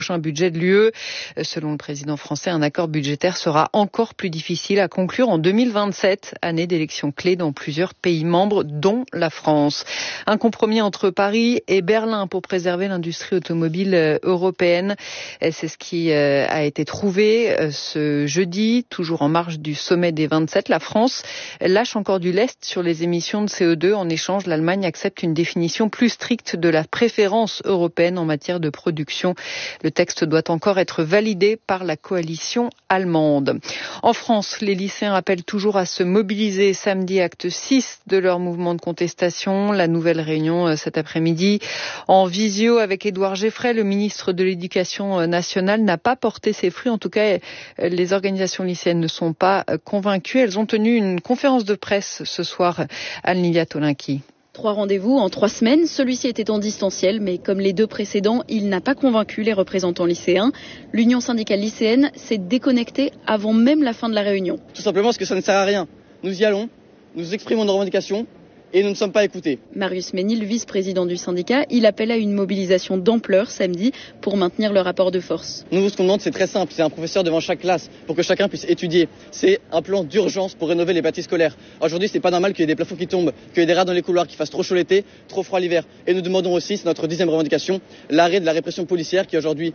prochain budget de l'UE. Selon le président français, un accord budgétaire sera encore plus difficile à conclure en 2027, année d'élections clés dans plusieurs pays membres, dont la France. Un compromis entre Paris et Berlin pour préserver l'industrie automobile européenne. C'est ce qui a été trouvé ce jeudi, toujours en marge du sommet des 27. La France lâche encore du lest sur les émissions de CO2. En échange, l'Allemagne accepte une définition plus stricte de la préférence européenne en matière de production. Le texte doit encore être validé par la coalition allemande. En France, les lycéens appellent toujours à se mobiliser samedi, acte 6 de leur mouvement de contestation. La nouvelle réunion cet après-midi en visio avec Édouard Geffray, le ministre de l'Éducation nationale, n'a pas porté ses fruits. En tout cas, les organisations lycéennes ne sont pas convaincues. Elles ont tenu une conférence de presse ce soir. Anne-Livia Tolinki. 3 rendez-vous en 3 semaines. Celui-ci était en distanciel, mais comme les 2 précédents, il n'a pas convaincu les représentants lycéens. L'Union syndicale lycéenne s'est déconnectée avant même la fin de la réunion. Tout simplement parce que ça ne sert à rien. Nous y allons, nous exprimons nos revendications et nous ne sommes pas écoutés. Marius Ménil, vice-président du syndicat, il appelle à une mobilisation d'ampleur samedi pour maintenir le rapport de force. Nous, ce qu'on demande, c'est très simple. C'est un professeur devant chaque classe pour que chacun puisse étudier. C'est un plan d'urgence pour rénover les bâtis scolaires. Aujourd'hui, c'est pas normal qu'il y ait des plafonds qui tombent, qu'il y ait des rats dans les couloirs, qu'il fasse trop chaud l'été, trop froid l'hiver. Et nous demandons aussi, c'est notre 10e revendication, l'arrêt de la répression policière qui est aujourd'hui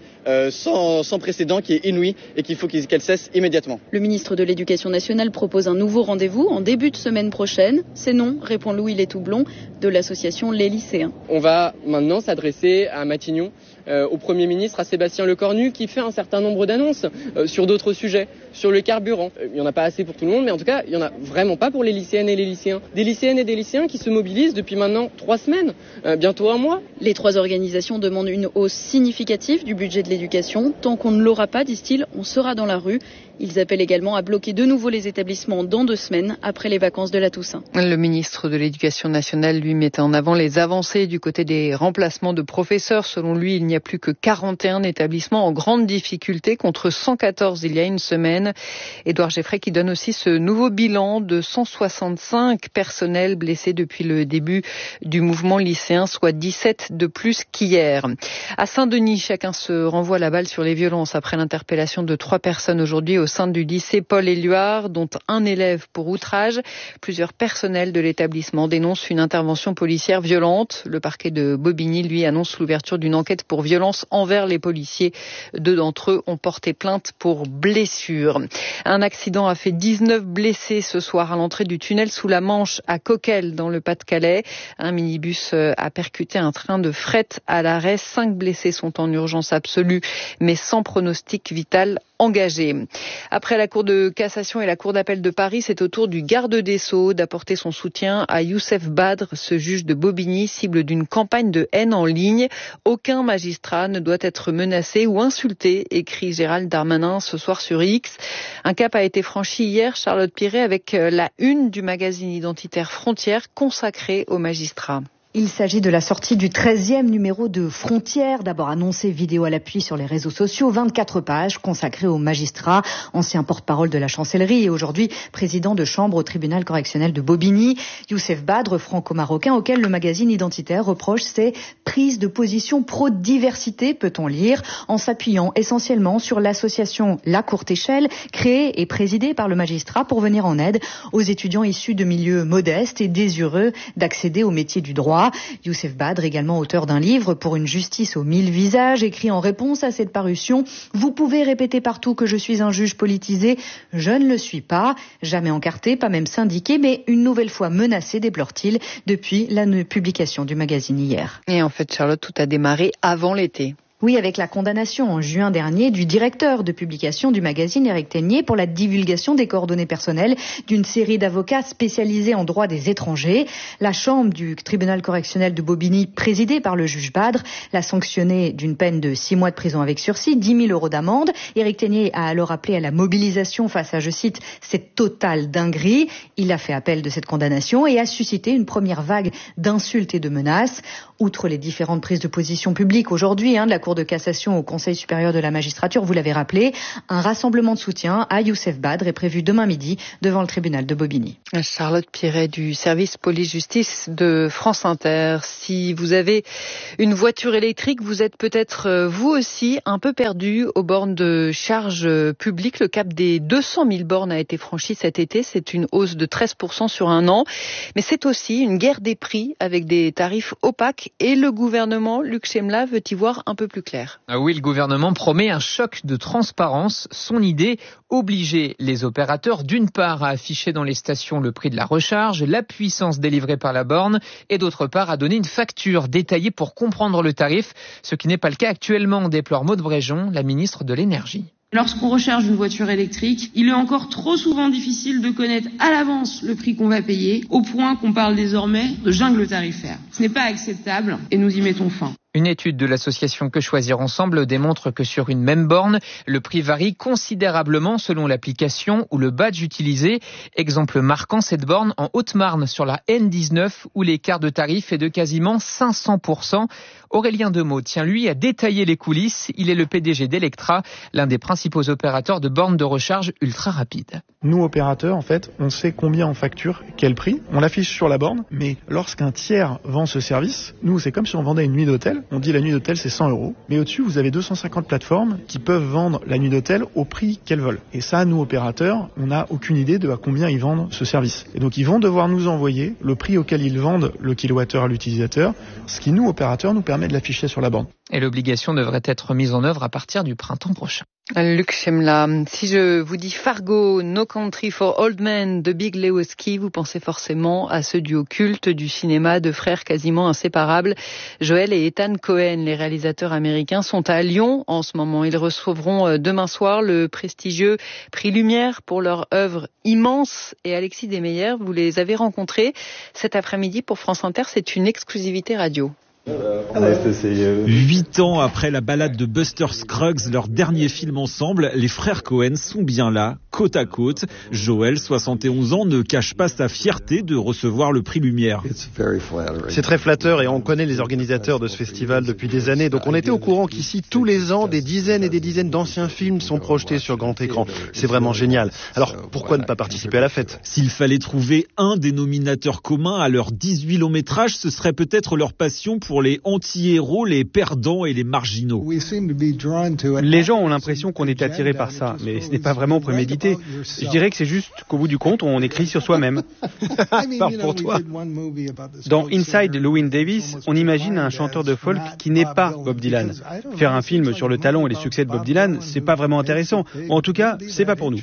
sans précédent, qui est inouïe et qu'il faut qu'elle cesse immédiatement. Le ministre de l'Éducation nationale propose un nouveau rendez-vous en début de semaine prochaine. C'est non, répond Louis Létoublon de l'association Les Lycéens. On va maintenant s'adresser à Matignon, au Premier ministre, à Sébastien Lecornu, qui fait un certain nombre d'annonces sur d'autres sujets, sur le carburant. Il n'y en a pas assez pour tout le monde, mais en tout cas, il n'y en a vraiment pas pour les lycéennes et les lycéens. Des lycéennes et des lycéens qui se mobilisent depuis maintenant 3 semaines, bientôt 1 mois. Les 3 organisations demandent une hausse significative du budget de l'éducation. Tant qu'on ne l'aura pas, disent-ils, on sera dans la rue. Ils appellent également à bloquer de nouveau les établissements dans 2 semaines après les vacances de la Toussaint. Le ministre de l'Éducation nationale, lui, mettait en avant les avancées du côté des remplacements de professeurs. Selon lui, il n'y a plus que 41 établissements en grande difficulté contre 114 il y a une semaine. Édouard Geffray qui donne aussi ce nouveau bilan de 165 personnels blessés depuis le début du mouvement lycéen, soit 17 de plus qu'hier. À Saint-Denis, chacun se renvoie la balle sur les violences après l'interpellation de 3 personnes aujourd'hui au sein du lycée Paul-Éluard, dont un élève pour outrage. Plusieurs personnels de l'établissement dénoncent une intervention policière violente. Le parquet de Bobigny, lui, annonce l'ouverture d'une enquête pour violence envers les policiers. 2 d'entre eux ont porté plainte pour blessure. Un accident a fait 19 blessés ce soir à l'entrée du tunnel sous la Manche à Coquelles, dans le Pas-de-Calais. Un minibus a percuté un train de fret à l'arrêt. 5 blessés sont en urgence absolue, mais sans pronostic vital engagé. Après la Cour de cassation et la Cour d'appel de Paris, c'est au tour du garde des Sceaux d'apporter son soutien à Youssef Badr, ce juge de Bobigny, cible d'une campagne de haine en ligne. Aucun magistrat ne doit être menacé ou insulté, écrit Gérald Darmanin ce soir sur X. Un cap a été franchi hier, Charlotte Piret, avec la une du magazine identitaire Frontières consacrée aux magistrats. Il s'agit de la sortie du 13e numéro de Frontières, d'abord annoncé vidéo à l'appui sur les réseaux sociaux, 24 pages consacrées aux magistrats, ancien porte-parole de la chancellerie et aujourd'hui président de chambre au tribunal correctionnel de Bobigny. Youssef Badr, franco-marocain, auquel le magazine identitaire reproche ses prises de position pro-diversité, peut-on lire, en s'appuyant essentiellement sur l'association La Courte Échelle, créée et présidée par le magistrat pour venir en aide aux étudiants issus de milieux modestes et désireux d'accéder au métier du droit. Youssef Badr, également auteur d'un livre pour une justice aux 1000 visages, écrit en réponse à cette parution « Vous pouvez répéter partout que je suis un juge politisé, je ne le suis pas, jamais encarté, pas même syndiqué, mais une nouvelle fois menacé, déplore-t-il, depuis la publication du magazine hier. » Et en fait, Charlotte, tout a démarré avant l'été. Oui, avec la condamnation en juin dernier du directeur de publication du magazine, Éric Ténier, pour la divulgation des coordonnées personnelles d'une série d'avocats spécialisés en droit des étrangers. La chambre du tribunal correctionnel de Bobigny, présidée par le juge Badr, l'a sanctionné d'une peine de 6 mois de prison avec sursis, 10 000 € d'amende. Éric Ténier a alors appelé à la mobilisation face à, je cite, cette totale dinguerie. Il a fait appel de cette condamnation et a suscité une première vague d'insultes et de menaces. Outre les différentes prises de position publiques aujourd'hui, de la Cour de cassation au Conseil supérieur de la magistrature, vous l'avez rappelé, un rassemblement de soutien à Youssef Badr est prévu demain midi devant le tribunal de Bobigny. Charlotte Piret du service police-justice de France Inter. Si vous avez une voiture électrique, vous êtes peut-être vous aussi un peu perdu aux bornes de charge publique. Le cap des 200 000 bornes a été franchi cet été. C'est une hausse de 13% sur un an. Mais c'est aussi une guerre des prix avec des tarifs opaques. Et le gouvernement, Luc Chemla, veut y voir un peu plus clair. Oui, le gouvernement promet un choc de transparence. Son idée, obliger les opérateurs d'une part à afficher dans les stations le prix de la recharge, la puissance délivrée par la borne et d'autre part à donner une facture détaillée pour comprendre le tarif, ce qui n'est pas le cas actuellement, déplore Maude Bréjon, la ministre de l'Énergie. Lorsqu'on recharge une voiture électrique, il est encore trop souvent difficile de connaître à l'avance le prix qu'on va payer, au point qu'on parle désormais de jungle tarifaire. Ce n'est pas acceptable et nous y mettons fin. Une étude de l'association Que Choisir Ensemble démontre que sur une même borne, le prix varie considérablement selon l'application ou le badge utilisé. Exemple marquant, cette borne en Haute-Marne sur la N19 où l'écart de tarif est de quasiment 500%. Aurélien Demeaux tient lui à détailler les coulisses. Il est le PDG d'Electra, l'un des principaux opérateurs de bornes de recharge ultra rapides. Nous, opérateurs, en fait, on sait combien on facture, quel prix. On l'affiche sur la borne, mais lorsqu'un tiers vend ce service, nous, c'est comme si on vendait une nuit d'hôtel. On dit la nuit d'hôtel, c'est 100 €. Mais au-dessus, vous avez 250 plateformes qui peuvent vendre la nuit d'hôtel au prix qu'elles veulent. Et ça, nous, opérateurs, on n'a aucune idée de à combien ils vendent ce service. Et donc, ils vont devoir nous envoyer le prix auquel ils vendent le kilowattheure à l'utilisateur, ce qui, nous, opérateurs, nous permet de l'afficher sur la borne. Et l'obligation devrait être mise en œuvre à partir du printemps prochain. Luc Chemla, si je vous dis Fargo, No Country for Old Men de Big Lebowski, vous pensez forcément à ce duo culte du cinéma de frères quasiment inséparables. Joel et Ethan Cohen, les réalisateurs américains, sont à Lyon en ce moment. Ils recevront demain soir le prestigieux prix Lumière pour leur œuvre immense. Et Alexis Desmeyer, vous les avez rencontrés cet après-midi pour France Inter. C'est une exclusivité radio. 8 ans après la balade de Buster Scruggs, leur dernier film ensemble, les frères Cohen sont bien là, côte à côte. Joel, 71 ans, ne cache pas sa fierté de recevoir le prix Lumière. C'est très flatteur et on connaît les organisateurs de ce festival depuis des années, donc on était au courant qu'ici, tous les ans, des dizaines et des dizaines d'anciens films sont projetés sur grand écran. C'est vraiment génial. Alors, pourquoi ne pas participer à la fête ? S'il fallait trouver un dénominateur commun à leurs 18 longs métrages, ce serait peut-être leur passion pour les anti-héros, les perdants et les marginaux. Les gens ont l'impression qu'on est attiré par ça, mais ce n'est pas vraiment prémédité. Je dirais que c'est juste qu'au bout du compte, on écrit sur soi-même. Parle pour toi. Dans Inside Llewyn Davis, on imagine un chanteur de folk qui n'est pas Bob Dylan. Faire un film sur le talent et les succès de Bob Dylan, c'est pas vraiment intéressant. En tout cas, c'est pas pour nous.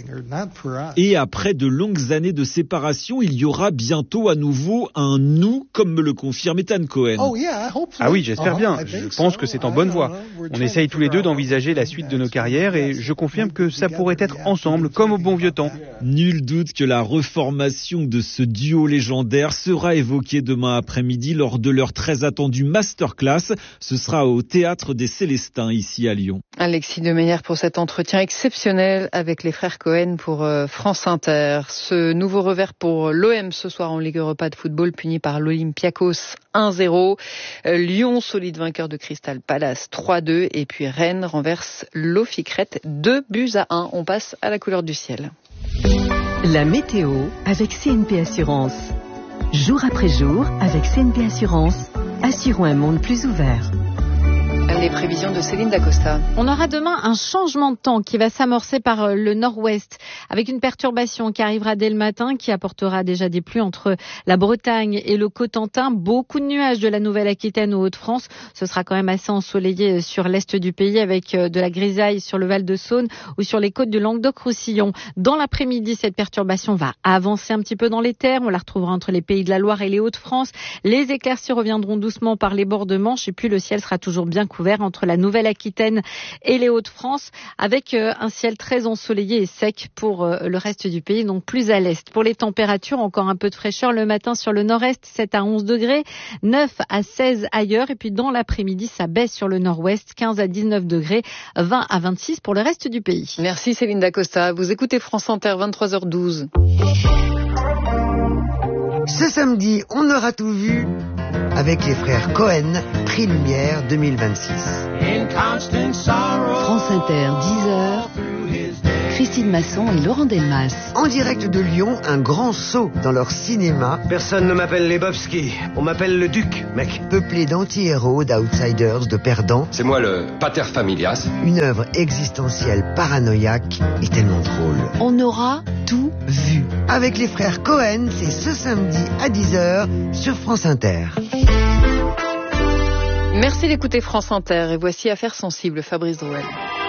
Et après de longues années de séparation, il y aura bientôt à nouveau un nous, comme me le confirme Ethan Cohen. Ah oui, j'espère bien. Je pense que c'est en bonne voie. On essaye tous les deux d'envisager la suite de nos carrières et je confirme que ça pourrait être ensemble, comme au bon vieux temps. Nul doute que la reformation de ce duo légendaire sera évoquée demain après-midi lors de leur très attendue masterclass. Ce sera au Théâtre des Célestins, ici à Lyon. Alexis Demeyer pour cet entretien exceptionnel avec les frères Cohen pour France Inter. Ce nouveau revers pour l'OM ce soir en Ligue Europa de football, puni par l'Olympiakos 1-0. Lyon, solide vainqueur de Crystal Palace 3-2. Et puis Rennes renverse l'Oficrette 2-1. On passe à la couleur du ciel. La météo avec CNP Assurance. Jour après jour, avec CNP Assurance, assurons un monde plus ouvert. Les prévisions de Céline Dacosta. On aura demain un changement de temps qui va s'amorcer par le nord-ouest avec une perturbation qui arrivera dès le matin qui apportera déjà des pluies entre la Bretagne et le Cotentin. Beaucoup de nuages de la Nouvelle-Aquitaine aux Hauts-de-France. Ce sera quand même assez ensoleillé sur l'est du pays avec de la grisaille sur le Val-de-Saône ou sur les côtes du Languedoc-Roussillon. Dans l'après-midi, cette perturbation va avancer un petit peu dans les terres. On la retrouvera entre les Pays de la Loire et les Hauts-de-France. Les éclaircies reviendront doucement par les bords de Manche et puis le ciel sera toujours bien couvert entre la Nouvelle-Aquitaine et les Hauts-de-France avec un ciel très ensoleillé et sec pour le reste du pays, donc plus à l'est. Pour les températures, encore un peu de fraîcheur le matin sur le nord-est, 7 à 11 degrés, 9 à 16 ailleurs et puis dans l'après-midi, ça baisse sur le nord-ouest, 15 à 19 degrés, 20 à 26 pour le reste du pays. Merci Céline Dacosta. Vous écoutez France Inter, 23h12. Ce samedi, on aura tout vu avec les frères Cohen, Prix Lumière 2026. France Inter, 10h. Christine Masson et Laurent Delmas. En direct de Lyon, un grand saut dans leur cinéma. Personne ne m'appelle Lebowski, on m'appelle le Duc, mec. Peuplé d'anti-héros, d'outsiders, de perdants. C'est moi le pater familias. Une œuvre existentielle paranoïaque et tellement drôle. On aura tout vu. Avec les frères Cohen, c'est ce samedi à 10h sur France Inter. Merci d'écouter France Inter et voici Affaires sensibles, Fabrice Drouel.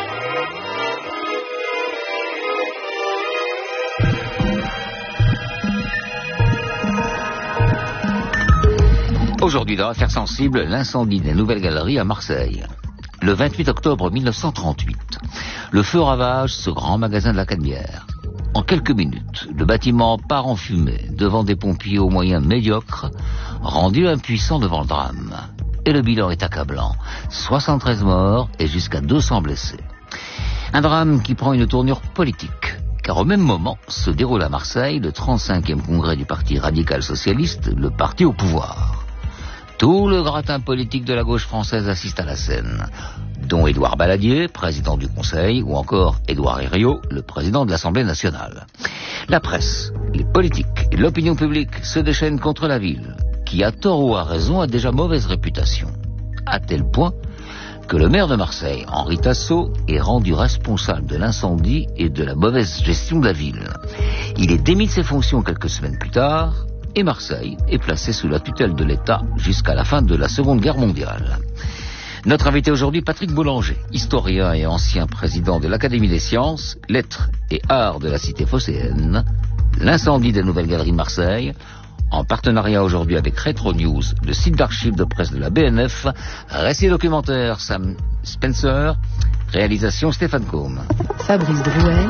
Aujourd'hui, dans Affaires sensibles, l'incendie des Nouvelles Galeries à Marseille. Le 28 octobre 1938, le feu ravage ce grand magasin de la Canebière. En quelques minutes, le bâtiment part en fumée devant des pompiers aux moyens médiocres, rendus impuissants devant le drame. Et le bilan est accablant. 73 morts et jusqu'à 200 blessés. Un drame qui prend une tournure politique. Car au même moment se déroule à Marseille le 35e congrès du Parti radical socialiste, le parti au pouvoir. Tout le gratin politique de la gauche française assiste à la scène, dont Édouard Balladur, président du Conseil, ou encore Édouard Herriot, le président de l'Assemblée nationale. La presse, les politiques et l'opinion publique se déchaînent contre la ville, qui à tort ou à raison a déjà mauvaise réputation, à tel point que le maire de Marseille, Henri Tassot, est rendu responsable de l'incendie et de la mauvaise gestion de la ville. Il est démis de ses fonctions quelques semaines plus tard, et Marseille est placée sous la tutelle de l'État jusqu'à la fin de la Seconde Guerre mondiale. Notre invité aujourd'hui, Patrick Boulanger, historien et ancien président de l'Académie des sciences, lettres et arts de la cité phocéenne, l'incendie des Nouvelles Galeries de Marseille, en partenariat aujourd'hui avec Retro News, le site d'archives de presse de la BNF, récit documentaire Sam Spencer, réalisation Stéphane Combe. Fabrice Drouel,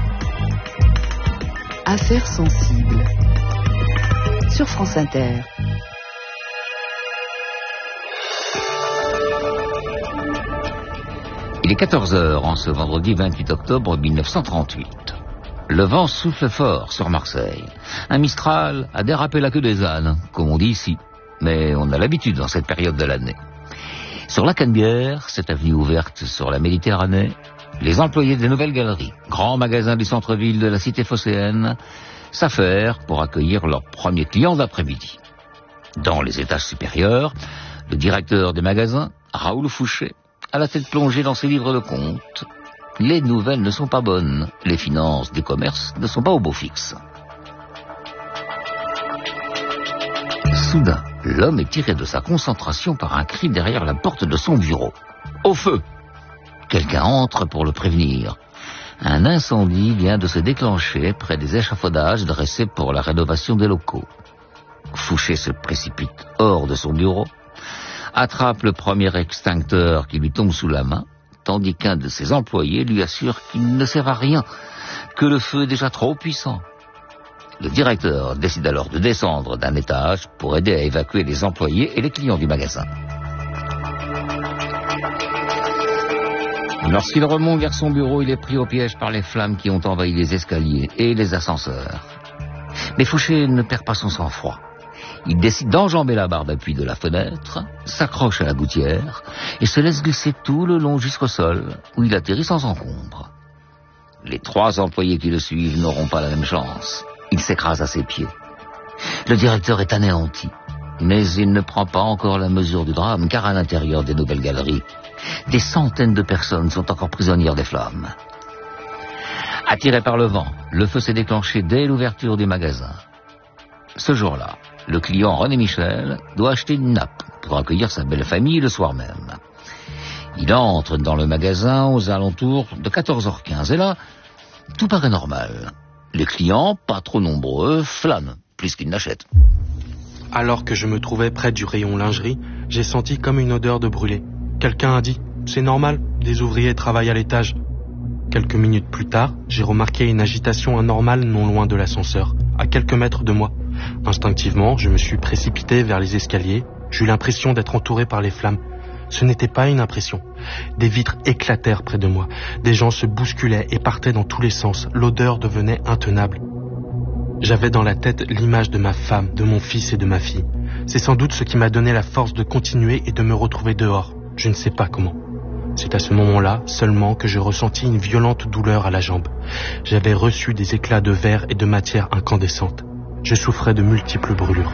Affaires sensibles. Sur France Inter. Il est 14h en ce vendredi 28 octobre 1938. Le vent souffle fort sur Marseille. Un Mistral a dérapé la queue des ânes, comme on dit ici. Mais on a l'habitude dans cette période de l'année. Sur la Canebière, cette avenue ouverte sur la Méditerranée, les employés des Nouvelles Galeries, grands magasins du centre-ville de la cité phocéenne, s'affairent pour accueillir leurs premiers clients d'après-midi. Dans les étages supérieurs, le directeur des magasins, Raoul Fouché, a la tête plongée dans ses livres de compte. Les nouvelles ne sont pas bonnes, les finances des commerces ne sont pas au beau fixe. Soudain, l'homme est tiré de sa concentration par un cri derrière la porte de son bureau. Au feu! Quelqu'un entre pour le prévenir. Un incendie vient de se déclencher près des échafaudages dressés pour la rénovation des locaux. Fouché se précipite hors de son bureau, attrape le premier extincteur qui lui tombe sous la main, tandis qu'un de ses employés lui assure qu'il ne sert à rien, que le feu est déjà trop puissant. Le directeur décide alors de descendre d'un étage pour aider à évacuer les employés et les clients du magasin. Lorsqu'il remonte vers son bureau, il est pris au piège par les flammes qui ont envahi les escaliers et les ascenseurs. Mais Fouché ne perd pas son sang-froid. Il décide d'enjamber la barre d'appui de la fenêtre, s'accroche à la gouttière et se laisse glisser tout le long jusqu'au sol, où il atterrit sans encombre. Les 3 employés qui le suivent n'auront pas la même chance. Il s'écrase à ses pieds. Le directeur est anéanti, mais il ne prend pas encore la mesure du drame, car à l'intérieur des Nouvelles Galeries, des centaines de personnes sont encore prisonnières des flammes. Attiré par le vent, le feu s'est déclenché dès l'ouverture du magasin. Ce jour-là, le client René Michel doit acheter une nappe pour accueillir sa belle famille le soir même. Il entre dans le magasin aux alentours de 14h15 et là, tout paraît normal. Les clients, pas trop nombreux, flânent plus qu'ils n'achètent. Alors que je me trouvais près du rayon lingerie, j'ai senti comme une odeur de brûlé. Quelqu'un a dit « C'est normal, des ouvriers travaillent à l'étage ». Quelques minutes plus tard, j'ai remarqué une agitation anormale non loin de l'ascenseur, à quelques mètres de moi. Instinctivement, je me suis précipité vers les escaliers. J'ai eu l'impression d'être entouré par les flammes. Ce n'était pas une impression. Des vitres éclatèrent près de moi. Des gens se bousculaient et partaient dans tous les sens. L'odeur devenait intenable. J'avais dans la tête l'image de ma femme, de mon fils et de ma fille. C'est sans doute ce qui m'a donné la force de continuer et de me retrouver dehors. Je ne sais pas comment. C'est à ce moment-là seulement que je ressentis une violente douleur à la jambe. J'avais reçu des éclats de verre et de matière incandescente. Je souffrais de multiples brûlures.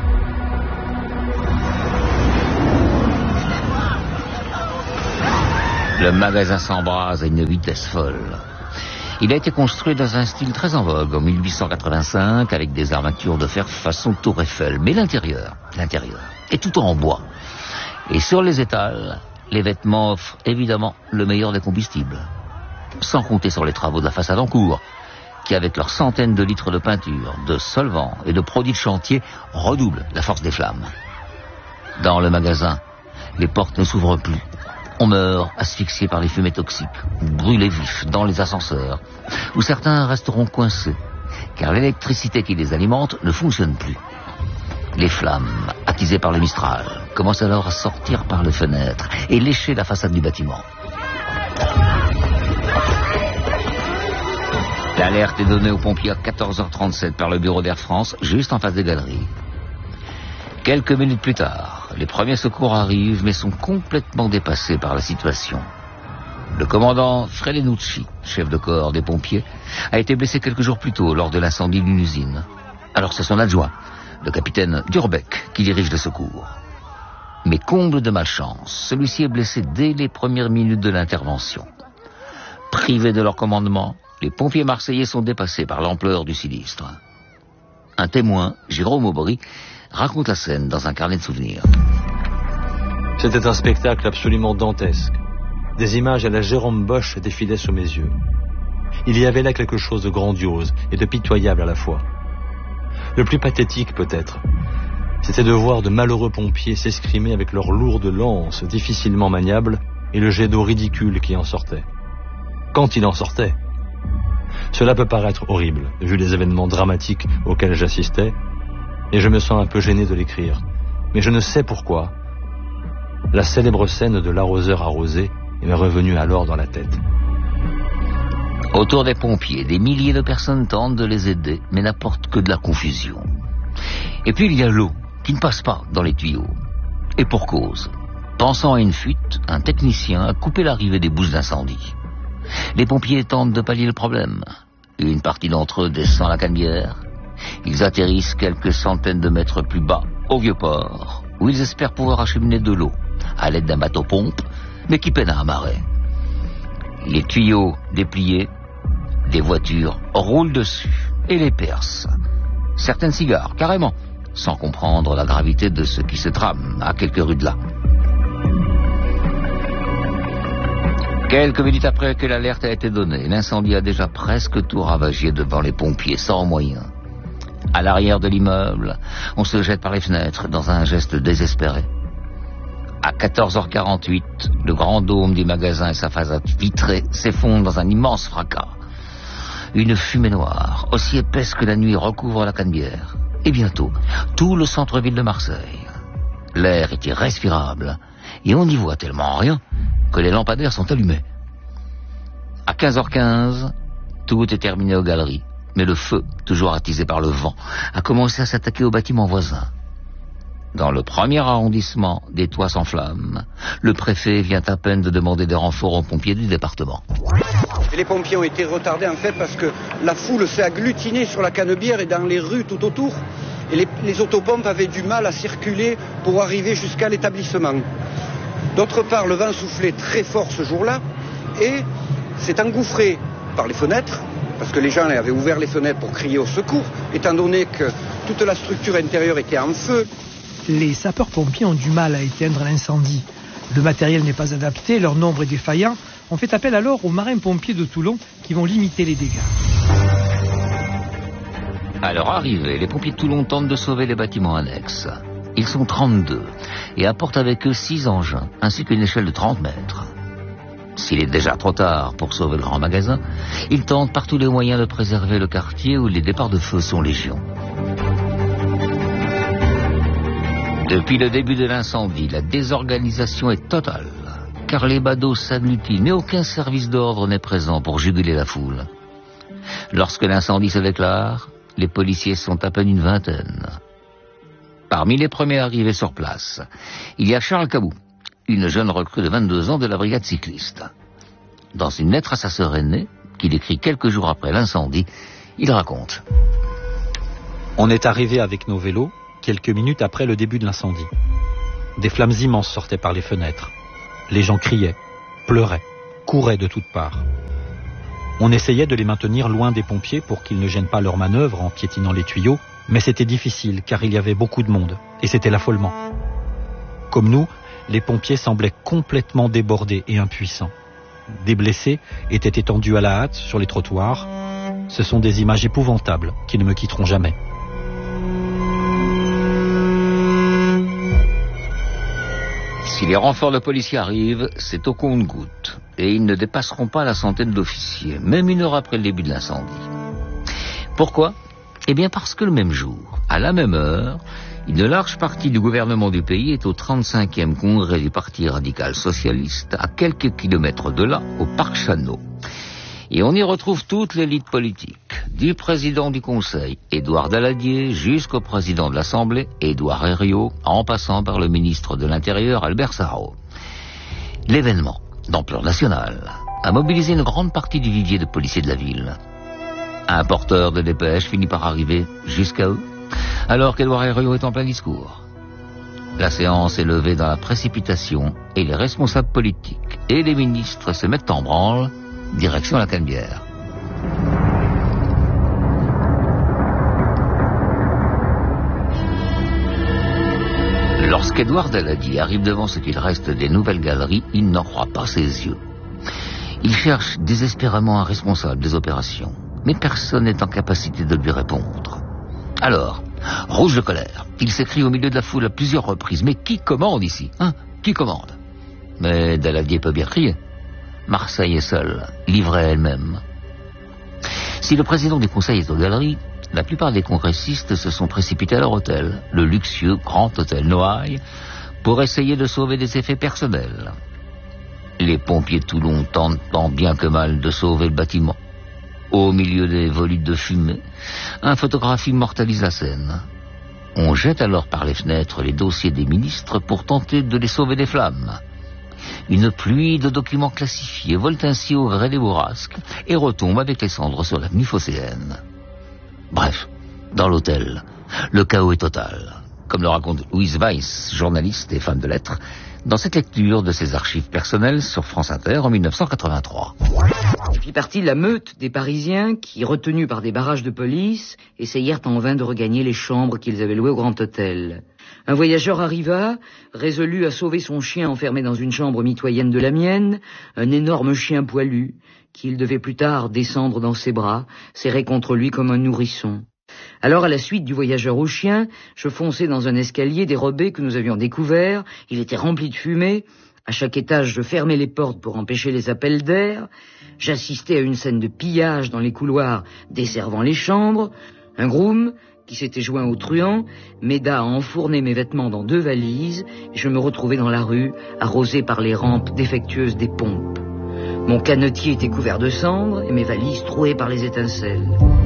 Le magasin s'embrase à une vitesse folle. Il a été construit dans un style très en vogue en 1885 avec des armatures de fer façon Tour Eiffel. Mais l'intérieur est tout en bois. Et sur les étals, les vêtements offrent évidemment le meilleur des combustibles. Sans compter sur les travaux de la façade en cours, qui avec leurs centaines de litres de peinture, de solvants et de produits de chantier redoublent la force des flammes. Dans le magasin, les portes ne s'ouvrent plus. On meurt asphyxié par les fumées toxiques, brûlés vifs dans les ascenseurs, où certains resteront coincés, car l'électricité qui les alimente ne fonctionne plus. Les flammes, attisées par le Mistral, commencent alors à sortir par les fenêtres et lécher la façade du bâtiment. L'alerte est donnée aux pompiers à 14h37 par le bureau d'Air France, juste en face des galeries. Quelques minutes plus tard, les premiers secours arrivent, mais sont complètement dépassés par la situation. Le commandant Frelenucci, chef de corps des pompiers, a été blessé quelques jours plus tôt lors de l'incendie d'une usine. Alors c'est son adjoint, le capitaine Durbeck, qui dirige les secours. Mais comble de malchance, celui-ci est blessé dès les premières minutes de l'intervention. Privés de leur commandement, les pompiers marseillais sont dépassés par l'ampleur du sinistre. Un témoin, Jérôme Aubry, raconte la scène dans un carnet de souvenirs. C'était un spectacle absolument dantesque. Des images à la Jérôme Bosch défilaient sous mes yeux. Il y avait là quelque chose de grandiose et de pitoyable à la fois. Le plus pathétique peut-être, c'était de voir de malheureux pompiers s'escrimer avec leurs lourdes lances difficilement maniables et le jet d'eau ridicule qui en sortait. Quand il en sortait. Cela peut paraître horrible, vu les événements dramatiques auxquels j'assistais, et je me sens un peu gêné de l'écrire. Mais je ne sais pourquoi. La célèbre scène de l'arroseur arrosé m'est revenue alors dans la tête. Autour des pompiers, des milliers de personnes tentent de les aider, mais n'apportent que de la confusion. Et puis il y a l'eau, qui ne passe pas dans les tuyaux. Et pour cause. Pensant à une fuite, un technicien a coupé l'arrivée des bouches d'incendie. Les pompiers tentent de pallier le problème. Une partie d'entre eux descend la Canebière. Ils atterrissent quelques centaines de mètres plus bas, au Vieux-Port, où ils espèrent pouvoir acheminer de l'eau, à l'aide d'un bateau-pompe, mais qui peine à amarrer. Les tuyaux dépliés, des voitures roulent dessus et les percent. Certaines cigares, carrément, sans comprendre la gravité de ce qui se trame à quelques rues de là. Quelques minutes après que l'alerte a été donnée, l'incendie a déjà presque tout ravagé devant les pompiers, sans moyens. À l'arrière de l'immeuble, on se jette par les fenêtres dans un geste désespéré. À 14h48, le grand dôme du magasin et sa façade vitrée s'effondrent dans un immense fracas. Une fumée noire, aussi épaisse que la nuit, recouvre la Canebière. Et bientôt, tout le centre-ville de Marseille. L'air est irrespirable, et on n'y voit tellement rien que les lampadaires sont allumés. À 15h15, tout est terminé aux galeries, mais le feu, toujours attisé par le vent, a commencé à s'attaquer aux bâtiments voisins. Dans le premier arrondissement, des toits s'enflamment. Le préfet vient à peine de demander des renforts aux pompiers du département. Et les pompiers ont été retardés en fait parce que la foule s'est agglutinée sur la Canebière et dans les rues tout autour. Et les autopompes avaient du mal à circuler pour arriver jusqu'à l'établissement. D'autre part, le vent soufflait très fort ce jour-là et s'est engouffré par les fenêtres, parce que les gens avaient ouvert les fenêtres pour crier au secours, étant donné que toute la structure intérieure était en feu. Les sapeurs-pompiers ont du mal à éteindre l'incendie. Le matériel n'est pas adapté, leur nombre est défaillant. On fait appel alors aux marins-pompiers de Toulon qui vont limiter les dégâts. À leur arrivée, les pompiers de Toulon tentent de sauver les bâtiments annexes. Ils sont 32 et apportent avec eux 6 engins, ainsi qu'une échelle de 30 mètres. S'il est déjà trop tard pour sauver le grand magasin, ils tentent par tous les moyens de préserver le quartier où les départs de feu sont légion. Depuis le début de l'incendie, la désorganisation est totale, car les badauds s'agglutinent et aucun service d'ordre n'est présent pour juguler la foule. Lorsque l'incendie se déclare, les policiers sont à peine une vingtaine. Parmi les premiers arrivés sur place, il y a Charles Cabou, une jeune recrue de 22 ans de la brigade cycliste. Dans une lettre à sa sœur aînée, qu'il écrit quelques jours après l'incendie, il raconte. On est arrivé avec nos vélos quelques minutes après le début de l'incendie. Des flammes immenses sortaient par les fenêtres. Les gens criaient, pleuraient, couraient de toutes parts. On essayait de les maintenir loin des pompiers pour qu'ils ne gênent pas leur manœuvre en piétinant les tuyaux, mais c'était difficile car il y avait beaucoup de monde et c'était l'affolement. Comme nous, les pompiers semblaient complètement débordés et impuissants. Des blessés étaient étendus à la hâte sur les trottoirs. Ce sont des images épouvantables qui ne me quitteront jamais. Si les renforts de policiers arrivent, c'est au compte-gouttes. Et ils ne dépasseront pas la centaine d'officiers, même une heure après le début de l'incendie. Pourquoi ? Eh bien parce que le même jour, à la même heure, une large partie du gouvernement du pays est au 35e congrès du Parti radical socialiste, à quelques kilomètres de là, au Parc Chanot. Et on y retrouve toute l'élite politique, du président du Conseil, Édouard Daladier, jusqu'au président de l'Assemblée, Édouard Herriot, en passant par le ministre de l'Intérieur, Albert Sarraut. L'événement, d'ampleur nationale, a mobilisé une grande partie du vivier de policiers de la ville. Un porteur de dépêche finit par arriver jusqu'à eux, alors qu'Édouard Herriot est en plein discours. La séance est levée dans la précipitation et les responsables politiques et les ministres se mettent en branle, direction la Canebière. Lorsqu'Édouard Daladier arrive devant ce qu'il reste des nouvelles galeries, il n'en croit pas ses yeux. Il cherche désespérément un responsable des opérations, mais personne n'est en capacité de lui répondre. Alors, rouge de colère, il s'écrie au milieu de la foule à plusieurs reprises. Mais qui commande ici, hein? Qui commande? Mais Daladier peut bien crier. Marseille est seule, livrée à elle-même. Si le président du Conseil est aux galeries, la plupart des congressistes se sont précipités à leur hôtel, le luxueux Grand Hôtel Noailles, pour essayer de sauver des effets personnels. Les pompiers de Toulon tentent tant bien que mal de sauver le bâtiment. Au milieu des volutes de fumée, un photographe immortalise la scène. On jette alors par les fenêtres les dossiers des ministres pour tenter de les sauver des flammes. Une pluie de documents classifiés vole ainsi au gré des bourrasques et retombe avec les cendres sur l'avenue Phocéenne. Bref, dans l'hôtel, le chaos est total, comme le raconte Louise Weiss, journaliste et femme de lettres, dans cette lecture de ses archives personnelles sur France Inter en 1983. Je fis partie de la meute des Parisiens qui, retenus par des barrages de police, essayèrent en vain de regagner les chambres qu'ils avaient louées au Grand Hôtel. Un voyageur arriva, résolu à sauver son chien enfermé dans une chambre mitoyenne de la mienne, un énorme chien poilu, qu'il devait plus tard descendre dans ses bras, serré contre lui comme un nourrisson. Alors, à la suite du voyageur au chien, je fonçai dans un escalier dérobé que nous avions découvert. Il était rempli de fumée. À chaque étage, je fermais les portes pour empêcher les appels d'air. J'assistais à une scène de pillage dans les couloirs desservant les chambres. Un groom, qui s'était joint aux truands, m'aida à enfourner mes vêtements dans 2 valises. Et je me retrouvai dans la rue, arrosé par les rampes défectueuses des pompes. Mon canotier était couvert de cendres et mes valises trouées par les étincelles.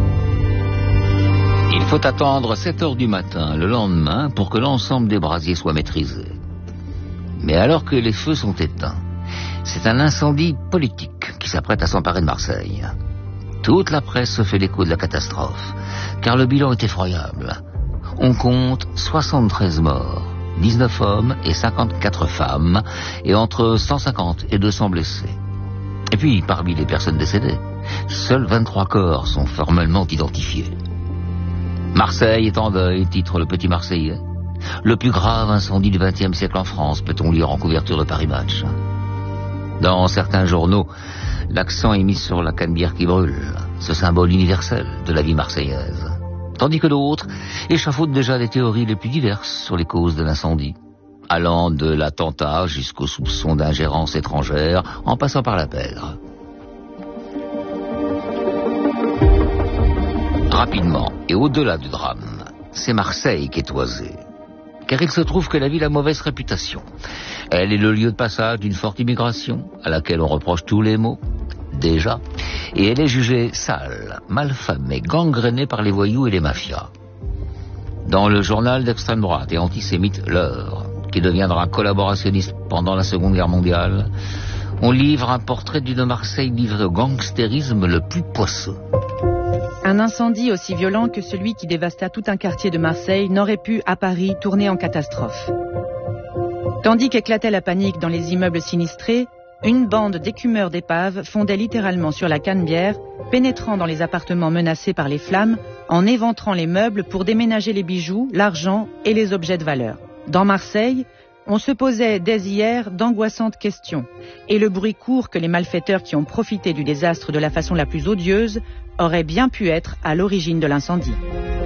Il faut attendre 7 heures du matin le lendemain pour que l'ensemble des brasiers soit maîtrisé. Mais alors que les feux sont éteints, c'est un incendie politique qui s'apprête à s'emparer de Marseille. Toute la presse se fait l'écho de la catastrophe, car le bilan est effroyable. On compte 73 morts, 19 hommes et 54 femmes, et entre 150 et 200 blessés. Et puis, parmi les personnes décédées, seuls 23 corps sont formellement identifiés. Marseille est en deuil, titre le Petit Marseillais. Le plus grave incendie du XXe siècle en France, peut-on lire en couverture de Paris Match. Dans certains journaux, l'accent est mis sur la canebière qui brûle, ce symbole universel de la vie marseillaise. Tandis que d'autres échafaudent déjà les théories les plus diverses sur les causes de l'incendie, allant de l'attentat jusqu'au soupçon d'ingérence étrangère, en passant par la pègre. Rapidement, et au-delà du drame, c'est Marseille qui est toisée. Car il se trouve que la ville a mauvaise réputation. Elle est le lieu de passage d'une forte immigration, à laquelle on reproche tous les maux, déjà, Et elle est jugée sale, malfamée, gangrénée par les voyous et les mafias. Dans le journal d'extrême droite et antisémite L'Heure, qui deviendra collaborationniste pendant la Seconde Guerre mondiale, on livre un portrait d'une Marseille livrée au gangstérisme le plus poisseux. Un incendie aussi violent que celui qui dévasta tout un quartier de Marseille n'aurait pu, à Paris, tourner en catastrophe. Tandis qu'éclatait la panique dans les immeubles sinistrés, une bande d'écumeurs d'épaves fondait littéralement sur la Canebière, pénétrant dans les appartements menacés par les flammes, en éventrant les meubles pour déménager les bijoux, l'argent et les objets de valeur. Dans Marseille, on se posait dès hier d'angoissantes questions, et le bruit court que les malfaiteurs qui ont profité du désastre de la façon la plus odieuse auraient bien pu être à l'origine de l'incendie.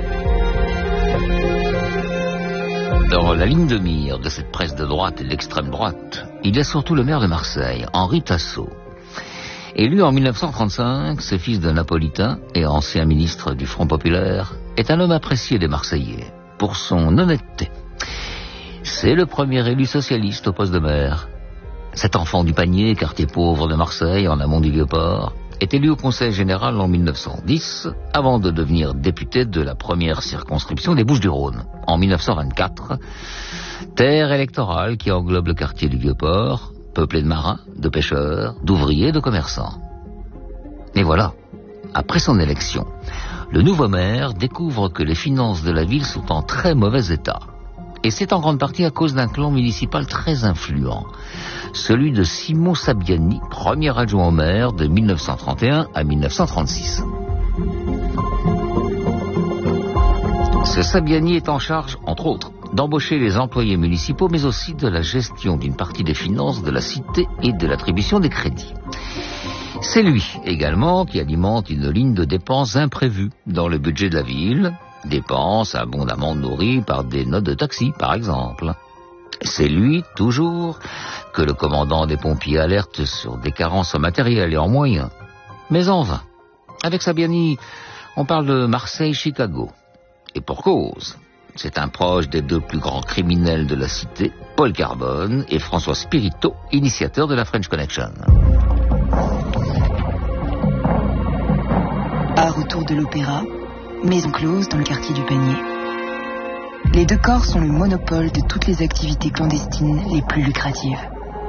Dans la ligne de mire de cette presse de droite et d'extrême droite, il y a surtout le maire de Marseille, Henri Tasso. Élu en 1935, ce fils d'un napolitain et ancien ministre du Front populaire, est un homme apprécié des Marseillais pour son honnêteté. C'est le premier élu socialiste au poste de maire. Cet enfant du panier, quartier pauvre de Marseille, en amont du Vieux-Port, est élu au Conseil général en 1910, avant de devenir député de la première circonscription des Bouches-du-Rhône, en 1924, terre électorale qui englobe le quartier du Vieux-Port, peuplé de marins, de pêcheurs, d'ouvriers, de commerçants. Et voilà, après son élection, le nouveau maire découvre que les finances de la ville sont en très mauvais état. Et c'est en grande partie à cause d'un clan municipal très influent, celui de Simon Sabiani, premier adjoint au maire de 1931 à 1936. Ce Sabiani est en charge, entre autres, d'embaucher les employés municipaux, mais aussi de la gestion d'une partie des finances de la cité et de l'attribution des crédits. C'est lui également qui alimente une ligne de dépenses imprévues dans le budget de la ville, dépenses abondamment nourries par des notes de taxi, par exemple. C'est lui, toujours, que le commandant des pompiers alerte sur des carences en matériel et en moyens. Mais en vain. Avec Sabiani, on parle de Marseille-Chicago. Et pour cause. C'est un proche des deux plus grands criminels de la cité, Paul Carbone et François Spirito, initiateur de la French Connection. Bar autour de l'Opéra, maison close dans le quartier du Panier. Les deux corps sont le monopole de toutes les activités clandestines les plus lucratives.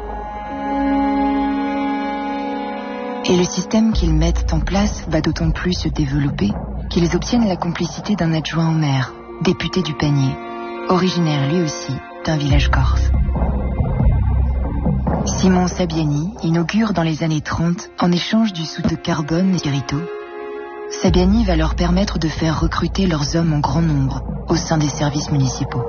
Et le système qu'ils mettent en place va d'autant plus se développer qu'ils obtiennent la complicité d'un adjoint au maire, député du Panier, originaire lui aussi d'un village corse. Simon Sabiani inaugure dans les années 30, en échange du sou de Carbone et Spirito, Sabiani va leur permettre de faire recruter leurs hommes en grand nombre au sein des services municipaux.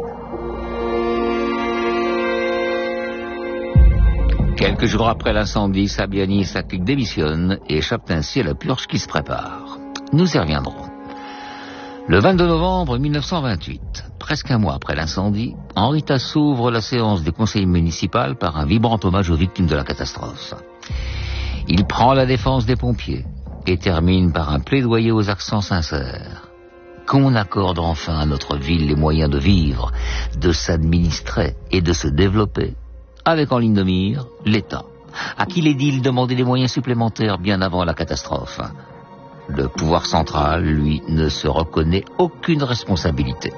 Quelques jours après l'incendie, Sabiani et sa clique démissionnent et échappent ainsi à la purge qui se prépare. Nous y reviendrons. Le 22 novembre 1928, presque un mois après l'incendie, Henri Tasso ouvre la séance du conseil municipal par un vibrant hommage aux victimes de la catastrophe. Il prend la défense des pompiers et termine par un plaidoyer aux accents sincères. Qu'on accorde enfin à notre ville les moyens de vivre, de s'administrer et de se développer, avec en ligne de mire l'État, à qui l'édile demandait des moyens supplémentaires bien avant la catastrophe. Le pouvoir central, lui, ne se reconnaît aucune responsabilité.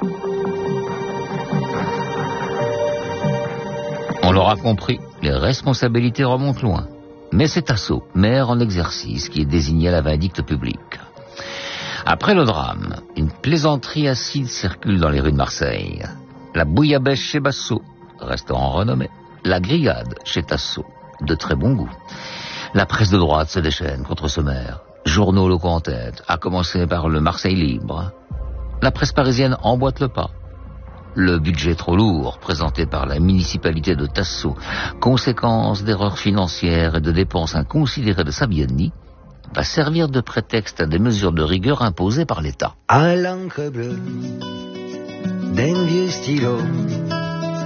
On l'aura compris, les responsabilités remontent loin. Mais c'est Tasso, maire en exercice, qui est désigné à la vindicte publique. Après le drame, une plaisanterie acide circule dans les rues de Marseille. La bouillabaisse chez Basso, restaurant renommé. La grillade chez Tasso, de très bon goût. La presse de droite se déchaîne contre ce maire. Journaux locaux en tête, à commencer par le Marseille Libre. La presse parisienne emboîte le pas. Le budget trop lourd, présenté par la municipalité de Tasso, conséquence d'erreurs financières et de dépenses inconsidérées de Sabiani, va servir de prétexte à des mesures de rigueur imposées par l'État. À l'encre bleue d'un vieux stylo,